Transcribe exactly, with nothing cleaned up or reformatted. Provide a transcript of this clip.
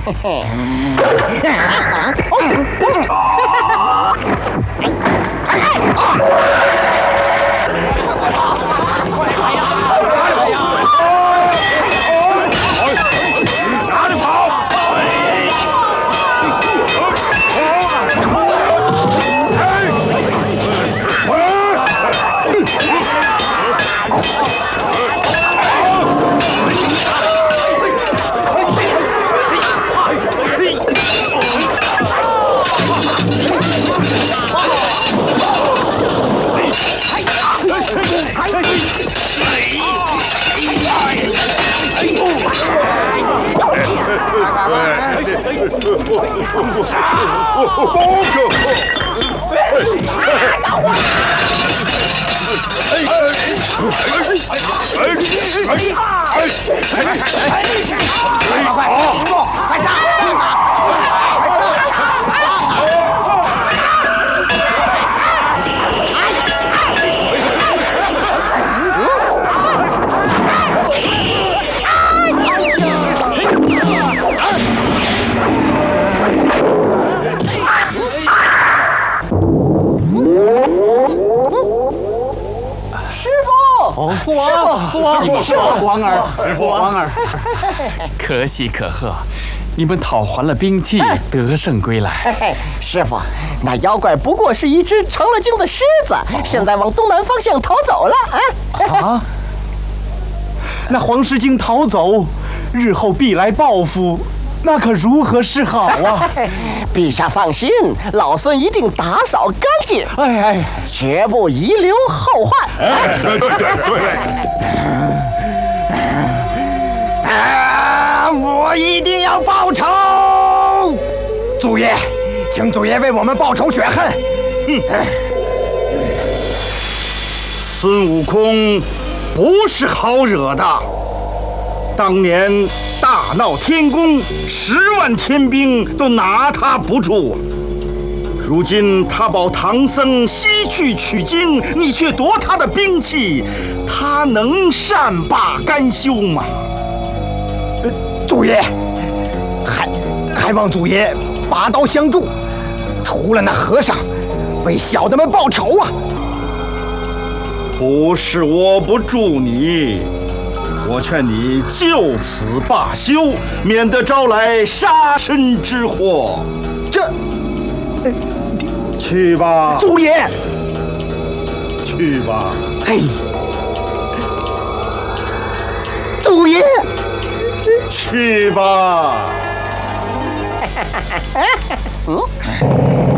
拿着跑！ 快快顶住！快上！快上！ 哦，父王，父王， 师傅， 王儿， 师傅， 王儿， 可喜可贺，你们讨还了兵器，得胜归来。 嘿嘿，师傅，那妖怪不过是一只成了精的狮子，现在往东南方向逃走了。啊啊！那黄狮精逃走，日后必来报复。那可如何是好啊？ 陛下放心，老孙一定打扫干净， 哎哎， 绝不遗留后患。 哎，对对对对。 啊！我一定要报仇！祖爷，请祖爷为我们报仇雪恨。 嗯，孙悟空不是好惹的。当年大闹天宫，十万天兵都拿他不住。如今他保唐僧西去取经，你却夺他的兵器，他能善罢甘休吗？ 呃，祖爷，还还望祖爷拔刀相助，除了那和尚，为小的们报仇啊！ 不是我不助你。我劝你就此罢休，免得招来杀身之祸。 这，呃， 去吧， 祖爷。 去吧。 嘿，祖爷。 去吧。 嗯。